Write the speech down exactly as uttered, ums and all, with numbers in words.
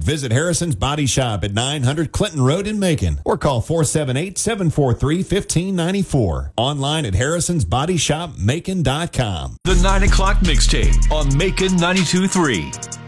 Visit Harrison's Body Shop at nine hundred Clinton Road in Macon or call four seven eight, seven four three, one five nine four. Online at harrisons body shop macon dot com. The nine o'clock mixtape on Macon ninety-two point three.